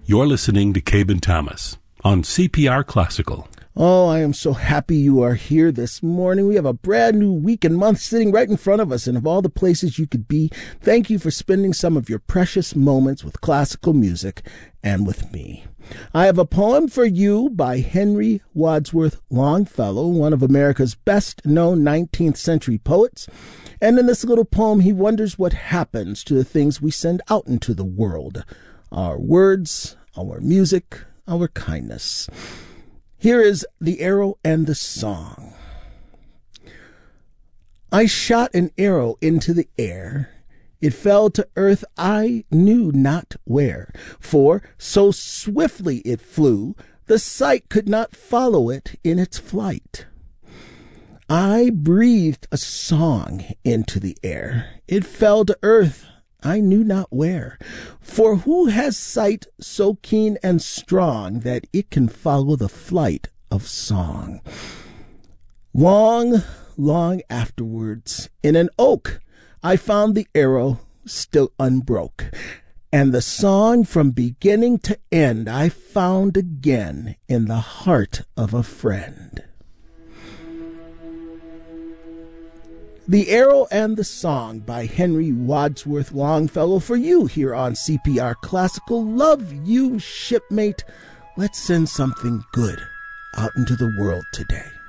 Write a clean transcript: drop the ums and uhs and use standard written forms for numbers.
You're listening to Cabe Thomas on CPR Classical. Oh, I am so happy you are here this morning. We have a brand new week and month sitting right in front of us, and of all the places you could be, thank you for spending some of your precious moments with classical music and with me. I have a poem for you by Henry Wadsworth Longfellow, one of America's best-known 19th century poets. And in this little poem, he wonders what happens to the things we send out into the world. Our words, our music, our kindness. Here is The Arrow and the Song. I shot an arrow into the air. It fell to earth I knew not where, for so swiftly it flew, the sight could not follow it in its flight. I breathed a song into the air. It fell to earth I knew not where, for who has sight so keen and strong that it can follow the flight of song? Long, long afterwards, in an oak, I found the arrow still unbroke, and the song from beginning to end I found again in the heart of a friend. The Arrow and the Song by Henry Wadsworth Longfellow for you here on CPR Classical. Love you, shipmate. Let's send something good out into the world today.